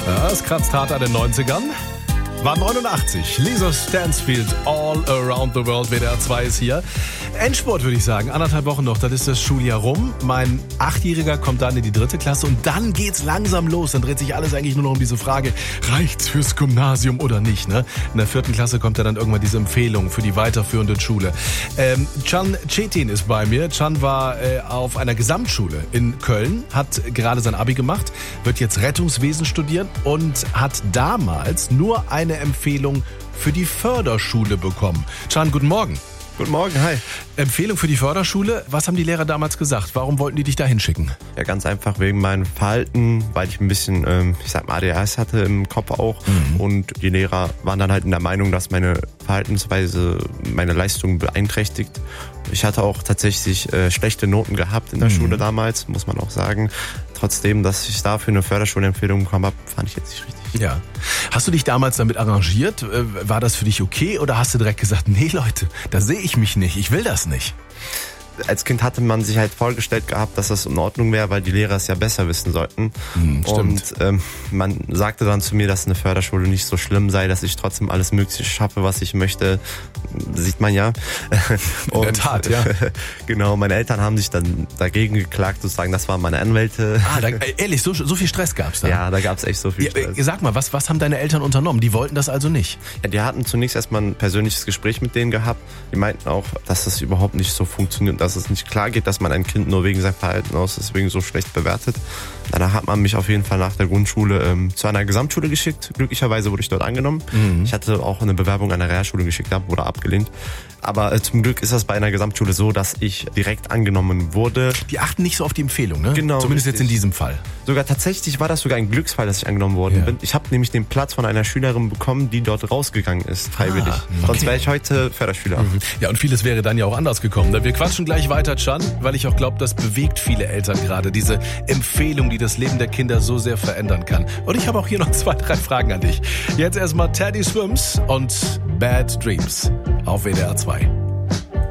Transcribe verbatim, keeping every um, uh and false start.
Ja, es kratzt hart an den neunzigern. War neunundachtzig. Lisa Stansfield, All Around the World, W D R zwei ist hier. Endsport würde ich sagen, anderthalb Wochen noch, dann ist das Schuljahr rum. Mein Achtjähriger kommt dann in die dritte Klasse und dann geht's langsam los. Dann dreht sich alles eigentlich nur noch um diese Frage, reicht's fürs Gymnasium oder nicht? Ne? In der vierten Klasse kommt ja dann irgendwann diese Empfehlung für die weiterführende Schule. Ähm, Can Cetin ist bei mir. Can war äh, auf einer Gesamtschule in Köln, hat gerade sein Abi gemacht, wird jetzt Rettungswesen studieren und hat damals nur eine Empfehlung für die Förderschule bekommen. Can, guten Morgen. Guten Morgen, hi. Empfehlung für die Förderschule. Was haben die Lehrer damals gesagt? Warum wollten die dich da hinschicken? Ja, ganz einfach wegen meinem Verhalten, weil ich ein bisschen, ähm, ich sag mal, A D H S hatte im Kopf auch. Mhm. Und die Lehrer waren dann halt in der Meinung, dass meine Verhaltensweise meine Leistung beeinträchtigt. Ich hatte auch tatsächlich äh, schlechte Noten gehabt in der mhm. Schule damals, muss man auch sagen. Trotzdem, dass ich dafür eine Förderschulempfehlung bekommen habe, fand ich jetzt nicht richtig. Ja. Hast du dich damals damit arrangiert? War das für dich okay oder hast du direkt gesagt, nee Leute, da sehe ich mich nicht, ich will das nicht? Als Kind hatte man sich halt vorgestellt gehabt, dass das in Ordnung wäre, weil die Lehrer es ja besser wissen sollten. Hm, und ähm, man sagte dann zu mir, dass eine Förderschule nicht so schlimm sei, dass ich trotzdem alles Mögliche schaffe, was ich möchte. Sieht man ja. In der Tat, ja. Genau, meine Eltern haben sich dann dagegen geklagt, sozusagen, das waren meine Anwälte. Ah, da, ehrlich, so, so viel Stress gab's da? Ja, da gab's echt so viel Stress. Ja, sag mal, was, was haben deine Eltern unternommen? Die wollten das also nicht? Ja, die hatten zunächst erstmal ein persönliches Gespräch mit denen gehabt. Die meinten auch, dass das überhaupt nicht so funktioniert, dass es nicht klar geht, dass man ein Kind nur wegen seinem Verhalten aus deswegen so schlecht bewertet. Danach hat man mich auf jeden Fall nach der Grundschule ähm, zu einer Gesamtschule geschickt. Glücklicherweise wurde ich dort angenommen. Mhm. Ich hatte auch eine Bewerbung an der Realschule geschickt, wurde abgelehnt. Aber äh, zum Glück ist das bei einer Gesamtschule so, dass ich direkt angenommen wurde. Die achten nicht so auf die Empfehlung, ne? Genau. Zumindest richtig. Jetzt in diesem Fall. Sogar tatsächlich war das sogar ein Glücksfall, dass ich angenommen worden ja. bin. Ich habe nämlich den Platz von einer Schülerin bekommen, die dort rausgegangen ist, freiwillig. Ah, okay. Sonst wäre ich heute Förderschüler. Mhm. Ja, und vieles wäre dann ja auch anders gekommen. Wir quatschen gleich weiter, Can, weil ich auch glaube, das bewegt viele Eltern gerade. Diese Empfehlung, die das Leben der Kinder so sehr verändern kann. Und ich habe auch hier noch zwei, drei Fragen an dich. Jetzt erstmal Teddy Swims und Bad Dreams auf W D R zwei.